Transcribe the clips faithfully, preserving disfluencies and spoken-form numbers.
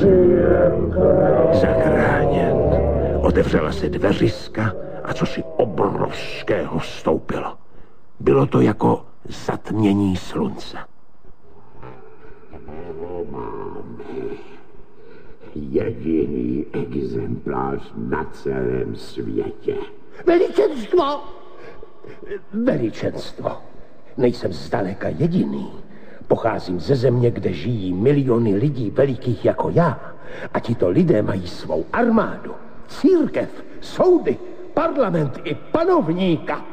Zachráněn. Otevřela se dveřiska a cosi obrovského vstoupilo. Bylo to jako zatmění slunce. Jediný exemplář na celém světě. Veličenstvo! Veličenstvo. Nejsem zdaleka jediný. Pocházím ze země, kde žijí miliony lidí velikých jako já. A tito lidé mají svou armádu, církev, soudy, parlament i panovníka.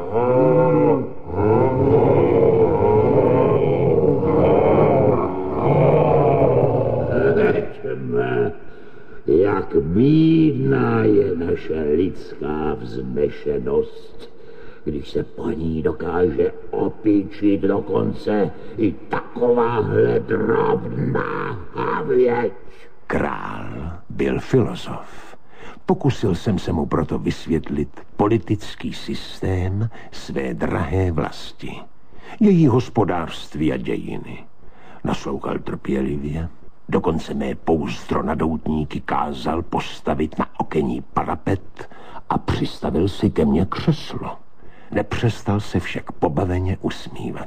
Jak bídná je naše lidská vznešenost, když se po ní dokáže opíčit dokonce i takováhle drobná havěť. Král byl filozof. Pokusil jsem se mu proto vysvětlit politický systém své drahé vlasti, její hospodářství a dějiny. Naslouchal trpělivě, dokonce mé pouzdro na doutníky kázal postavit na okenní parapet a přistavil si ke mně křeslo. Nepřestal se však pobaveně usmívat.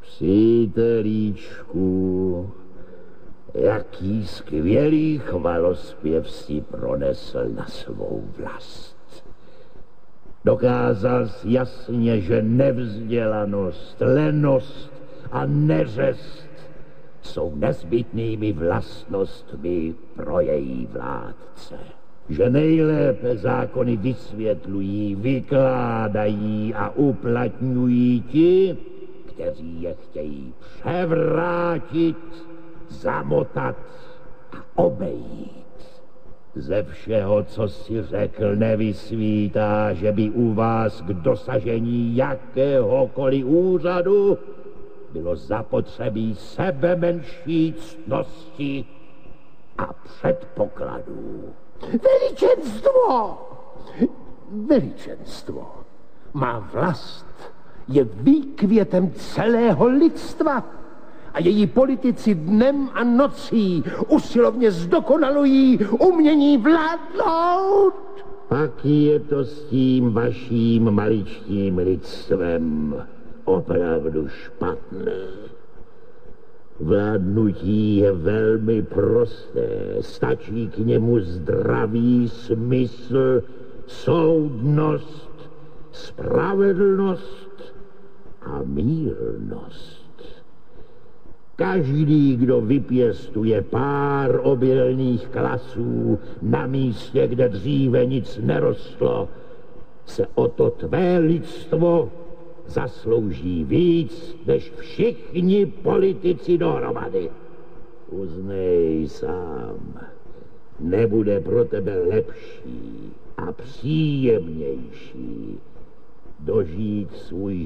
Přítelíčku, jaký skvělý chvalospěv si pronesl na svou vlast. Dokázal jsi jasně, že nevzdělanost, lenost a neřest jsou nezbytnými vlastnostmi pro její vládce. Že nejlépe zákony vysvětlují, vykládají a uplatňují ti, kteří je chtějí převrátit, zamotat a obejít. Ze všeho, co si řekl, nevysvítá, že by u vás k dosažení jakéhokoliv úřadu bylo zapotřebí sebemenší ctnosti a předpokladů. Veličenstvo! Veličenstvo. Má vlast je výkvětem celého lidstva a její politici dnem a nocí usilovně zdokonalují umění vládnout. Pak je to s tím vaším maličkým lidstvem opravdu špatné. Vládnutí je velmi prosté, stačí k němu zdravý smysl, soudnost, spravedlnost a mírnost. Každý, kdo vypěstuje pár obilných klasů na místě, kde dříve nic nerostlo, se o to tvé lidstvo zaslouží víc než všichni politici dohromady. Uznej sám, nebude pro tebe lepší a příjemnější dožít svůj